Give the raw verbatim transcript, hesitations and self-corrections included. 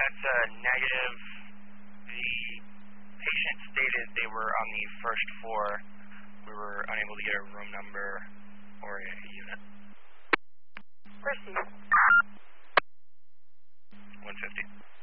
That's uh, negative. The patient stated they were on the first floor. We were unable to get a room number or a unit. Proceed. one fifty.